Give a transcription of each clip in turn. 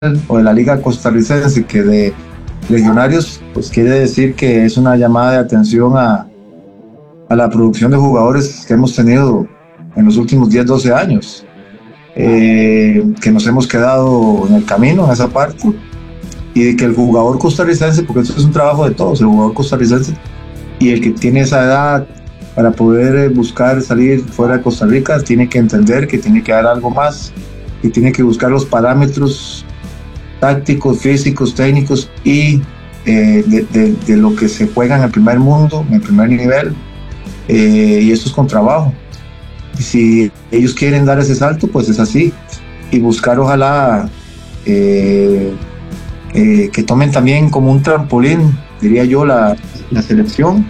o de la Liga Costarricense que de legionarios, pues quiere decir que es una llamada de atención a la producción de jugadores que hemos tenido en los últimos 10, 12 años, que nos hemos quedado en el camino en esa parte, y de que el jugador costarricense, porque eso es un trabajo de todos, el jugador costarricense y el que tiene esa edad para poder buscar salir fuera de Costa Rica, tiene que entender que tiene que dar algo más, y tiene que buscar los parámetros tácticos, físicos, técnicos y de lo que se juega en el primer mundo, en el primer nivel, y eso es con trabajo. Y si ellos quieren dar ese salto, pues es así, y buscar ojalá que tomen también como un trampolín, diría yo, la selección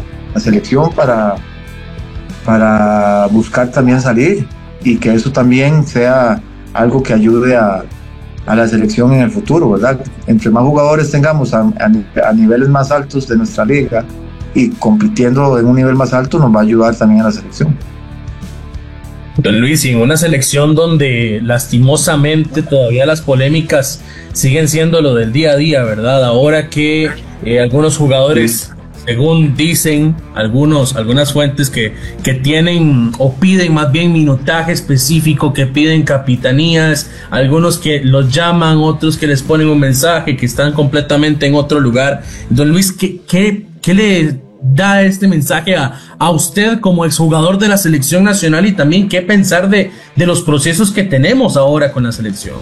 para buscar también salir, y que eso también sea algo que ayude a la selección en el futuro, ¿verdad? Entre más jugadores tengamos a niveles más altos de nuestra liga y compitiendo en un nivel más alto, nos va a ayudar también a la selección. Don Luis, y en una selección donde lastimosamente todavía las polémicas siguen siendo lo del día a día, ¿verdad? Ahora que algunos jugadores, según dicen algunas fuentes que tienen o piden más bien minutaje específico, que piden capitanías, algunos que los llaman, otros que les ponen un mensaje, que están completamente en otro lugar. Don Luis, ¿qué le da este mensaje a usted como exjugador de la selección nacional, y también qué pensar de los procesos que tenemos ahora con la selección?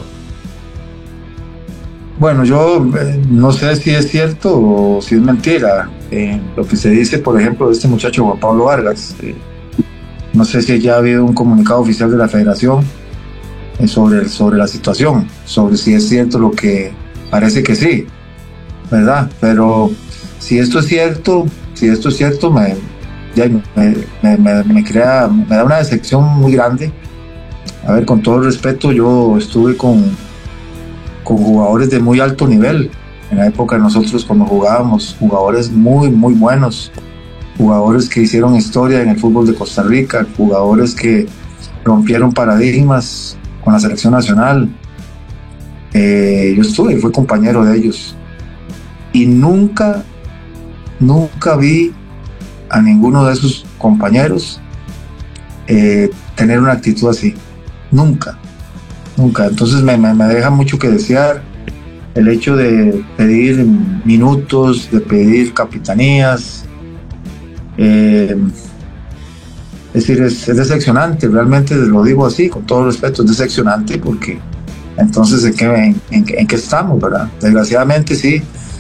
Bueno, yo no sé si es cierto o si es mentira lo que se dice, por ejemplo, de este muchacho Juan Pablo Vargas. No sé si ya ha habido un comunicado oficial de la federación sobre la situación, sobre si es cierto lo que parece que sí, ¿verdad? Pero si esto es cierto, me da una decepción muy grande. A ver, con todo el respeto, yo estuve con jugadores de muy alto nivel en la época de nosotros cuando jugábamos, jugadores muy muy buenos, jugadores que hicieron historia en el fútbol de Costa Rica, jugadores que rompieron paradigmas con la selección nacional. Yo estuve y fui compañero de ellos, y nunca vi a ninguno de esos compañeros tener una actitud así, nunca. Entonces me deja mucho que desear el hecho de pedir minutos, de pedir capitanías. Es decir, es decepcionante, realmente lo digo así, con todo respeto, es decepcionante, porque entonces ¿en qué estamos, verdad? Desgraciadamente sí.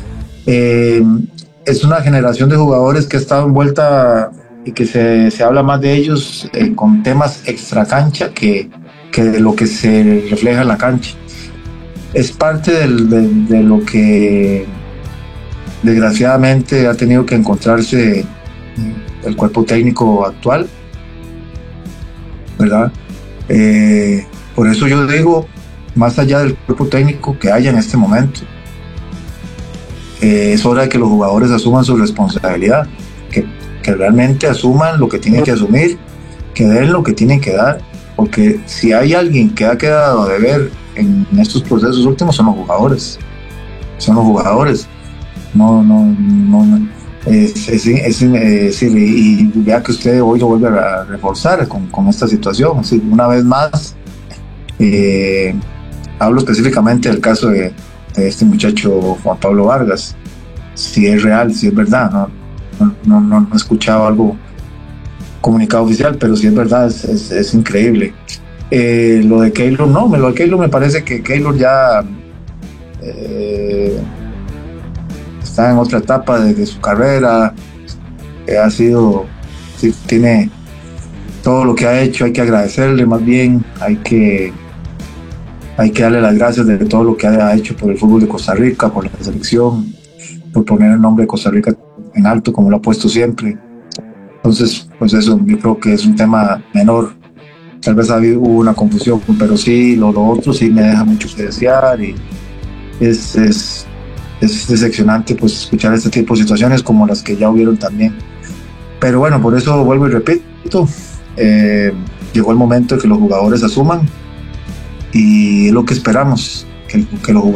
Es una generación de jugadores que ha estado envuelta, y que se habla más de ellos con temas extra cancha que de lo que se refleja en la cancha. Es parte de lo que desgraciadamente ha tenido que encontrarse el cuerpo técnico actual, ¿verdad? Por eso yo digo, más allá del cuerpo técnico que haya en este momento, es hora de que los jugadores asuman su responsabilidad, que realmente asuman lo que tienen que asumir, que den lo que tienen que dar, porque si hay alguien que ha quedado a deber en estos procesos últimos, son los jugadores. Y vea que usted hoy lo vuelve a reforzar con esta situación. Así, una vez más, hablo específicamente del caso de este muchacho Juan Pablo Vargas. Si es real, si es verdad, no he escuchado algo comunicado oficial, pero si es verdad, es increíble. Lo de Keylor, lo de Keylor, me parece que Keylor ya está en otra etapa de su carrera. Tiene todo lo que ha hecho, hay que agradecerle, más bien hay que darle las gracias de todo lo que ha hecho por el fútbol de Costa Rica, por la selección, por poner el nombre de Costa Rica en alto como lo ha puesto siempre. Entonces, pues eso, yo creo que es un tema menor. Tal vez hubo una confusión, pero sí, lo otro sí me deja mucho que desear, y es decepcionante pues escuchar este tipo de situaciones como las que ya hubieron también. Pero bueno, por eso vuelvo y repito, llegó el momento de que los jugadores asuman, y es lo que esperamos, que los